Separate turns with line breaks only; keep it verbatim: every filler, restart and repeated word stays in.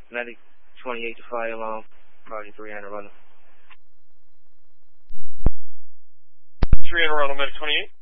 Medic twenty-eight to fire alarm, party three hundred runner.
three hundred runner, Medic twenty-eight.